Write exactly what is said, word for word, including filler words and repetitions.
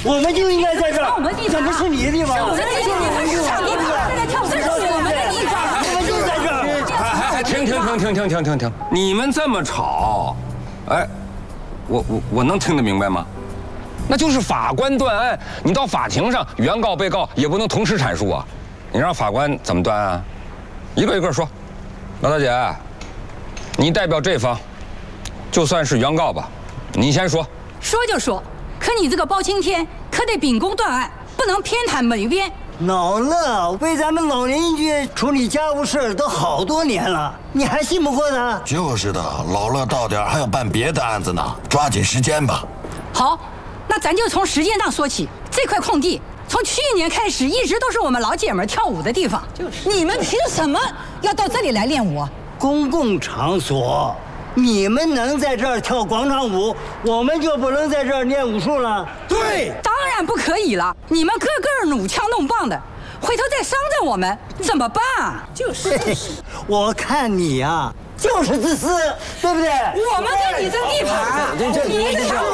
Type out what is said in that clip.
我们就应该在这儿。 我们地方怎么是你的地方？ 是我们的地方，你们是抢地盘，在这跳舞，这是我们的地方。 我们就在这儿。 哎哎，停停停停停停停停！你们这么吵，哎，我我我能听得明白吗？那就是法官断案，你到法庭上，原告、被告也不能同时阐述啊。你让法官怎么断案？一个一个说。老大姐，你代表这方，就算是原告吧，你先说。 说就说，可你这个包青天可得秉公断案，不能偏袒某一边。 老乐为咱们老邻居处理家务事都好多年了，你还信不过他？ 就是的，老乐到点还要办别的案子呢，抓紧时间吧。 好，那咱就从时间上说起。这块空地从去年开始一直都是我们老姐们跳舞的地方。 就是，你们凭什么要到这里来练舞？ 公共场所，你们能在这儿跳广场舞，我们就不能在这儿练武术了？ 对， 当然不可以了。你们个个弩枪弄棒的，回头再伤着我们怎么办啊？ 就是， 我看你呀、啊，就是自私，对不对？ 我们在你这地盘啊，你